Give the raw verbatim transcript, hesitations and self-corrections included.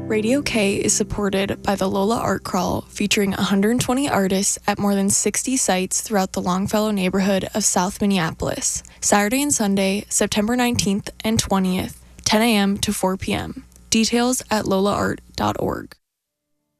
Radio K is supported by the Lola Art Crawl, featuring one hundred twenty artists at more than sixty sites throughout the Longfellow neighborhood of South Minneapolis. Saturday and Sunday, September nineteenth and twentieth, ten a.m. to four p.m. Details at lola art dot org.